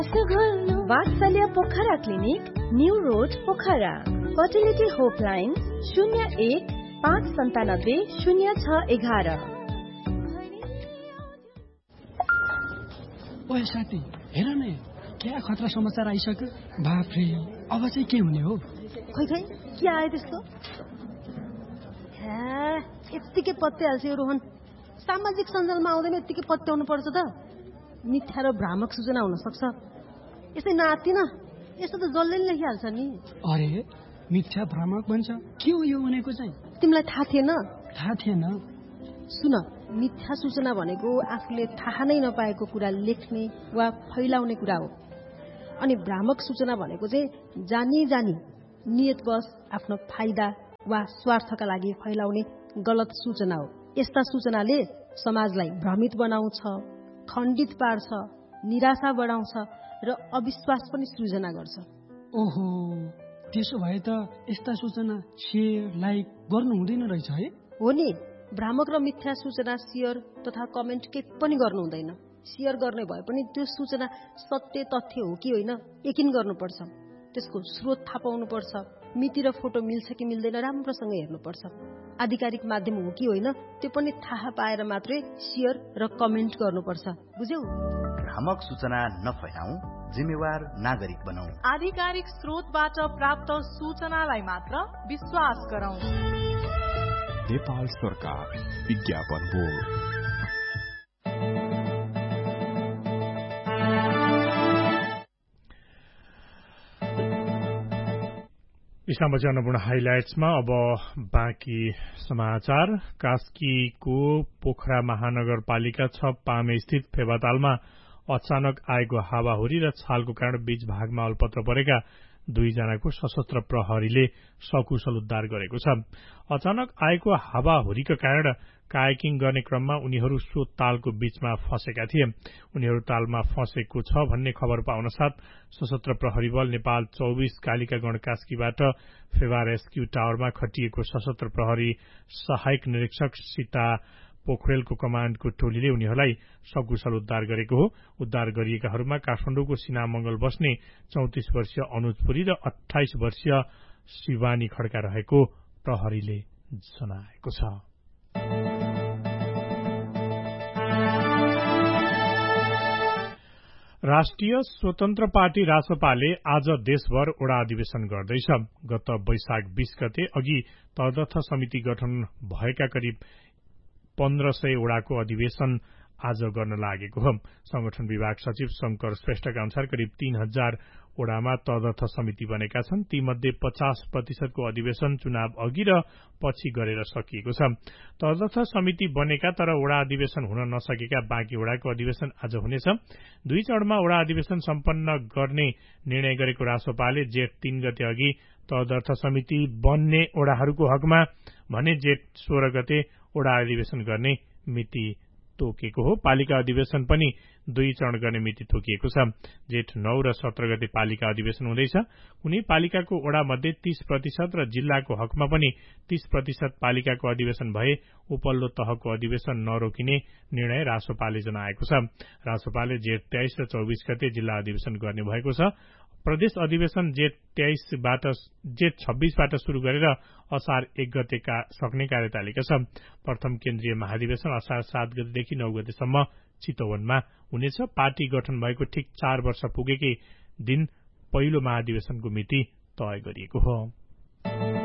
वात्सल्य Pokhara clinic, new road Pokhara. Fertility होपलाइन 01-597-0611। ओए साथी, हेर न, क्या खतरा समाचार आइसक्यो। बाफ्रे, अब चाहिँ के हुने हो? खै के आयो त्यस्तो? यत्तिकै पत्याइहाल्छ यो रोहन। सामाजिक सञ्जालमा आउँदैन यत्तिकै पत्याउनु पर्छ त। मिथ्या र भ्रामक सूचना हुन सक्छ। यसै नाति न, यस्तो त जसले नि लेखिहाल्छ नि। अरे, मिथ्या भ्रामक भन्छ, के हो यो भनेको चाहिँ? तिमीलाई थाहा थिएन? थाहा थिएन। सुन, मिथ्या सूचना भनेको आफूले थाहा नै नपाएको कुरा लेख्ने वा फैलाउने कुरा हो। अनि भ्रामक सूचना भनेको चाहिँ जानी नियतवश आफ्नो फाइदा वा स्वार्थका लागि फैलाउने गलत सूचना हो। यस्ता सूचनाले समाजलाई भ्रमित बनाउँछ, खण्डित पार्छ, निराशा बढाउँछ र अविश्वास पनि सृजना गर्छ। ओहो, त्यसो भए त यस्ता सूचना शेयर लाइक गर्नु हुँदैन रहेछ है? हो नि, भ्रामक र मिथ्या सूचना शेयर तथा कमेन्ट केही पनि गर्नु हुँदैन। शेयर गर्ने भए पनि त्यो सूचना सत्य तथ्य हो कि होइन यकिन गर्नुपर्छ। त्यसको स्रोत थाहा पाउनुपर्छ। मिति र फोटो मिल्छ कि मिल्दैन राम्रोसँग हेर्नुपर्छ। आधिकारिक माध्यम हो कि होइन त्यो पनि थाहा पाएर मात्रै शेयर र कमेन्ट गर्नुपर्छ। बुझ्यौ? भ्रामक सूचना नफैलाऊ, जिम्मेवार नागरिक बनाऊ। आधिकारिक स्रोतबाट प्राप्त सूचनालाई मात्र विश्वास गरौं। नेपाल सरकार विज्ञापन बोर्ड। इस्लामपछि अन्नपूर्ण हाइलाइट्समा अब बाँकी समाचार। कास्कीको पोखरा महानगरपालिका 6 पामे स्थित फेवातालमा अचानक आएको हावाहुरी र छालको कारण बीच भागमा अल्पत्र परेका 2 जनाको सशस्त्र प्रहरीले सकुशल उद्धार गरेको छ। अचानक आएको हावाहुरीका कारण कायाकिङ गर्ने क्रममा उनीहरू सो तालको बीचमा फँसेका थिए। उनीहरू तालमा फँसेको छ भन्ने खबर पाउनसाथ सशस्त्र प्रहरी बल नेपाल 24 कालिकागण कास्कीबाट फेवा रेस्क्यू टावरमा खटिएको सशस्त्र प्रहरी सहायक निरीक्षक सीता पोखरेलको कमाण्डको टोलीले उनीहरूलाई सकुशल उद्धार गरेको हो। उद्धार गरिएकाहरूमा काठमाडौँको सिनामंगल बस्ने 34 वर्षीय अनुज पुरी र 28 वर्षीय शिवानी खड्का रहेको प्रहरीले जनाएको छ। राष्ट्रिय स्वतन्त्र पार्टी रासपाले आज देशभर ओडा अधिवेशन गर्दैछ। गत वैशाख 20 गते अघि तदर्थ समिति गठन भएका करिब 1500 ओडाको अधिवेशन आज गर्न लागेको हो। संगठन विभाग सचिव शंकर श्रेष्ठका अनुसार करिब 3000 ओडामा तदर्थ समिति बनेका छन्। तीमध्ये 50% को अधिवेशन चुनाव अघि र पछि गरेर सकिएको छ। तदर्थ समिति बनेका तर ओडा अधिवेशन हुन नसकेका बाँकी ओडाको अधिवेशन आज हुनेछ। 2 चरणमा ओडा अधिवेशन सम्पन्न गर्ने निर्णय गरेको रासपाले जेठ 3 गते अघि तदर्थ समिति बन्ने ओडाहरूको हकमा भने जेठ 16 गते ओडा अधिवेशन गर्ने मिति तोकेको हो। पालिका अधिवेशन पनि 2 चरण गर्ने मिति तोकिएको छ। जेठ 9 र 17 गते पालिका अधिवेशन हुँदैछ। कुनै पालिकाको ओडा मध्ये 30% र जिल्लाको हकमा पनि 30% पालिकाको अधिवेशन भए उपल्लो तहको अधिवेशन नरोकिने निर्णय रासोपाले जनाएको छ। रासोपाले जेठ 23 र 24 गते जिल्ला अधिवेशन गर्ने भएको छ। प्रदेश अधिवेशन जेठ 26 बाट शुरू गरेर असार 1 गतेका सक्ने कार्यतालिका छ। प्रथम केन्द्रीय महाधिवेशन असार 7 गतेदेखि 9 गतेसम्म चितवनमा हुनेछ। पार्टी गठन भएको ठिक 4 वर्ष पुगेकै दिन पहिलो महाधिवेशनको मिति तय गरिएको हो।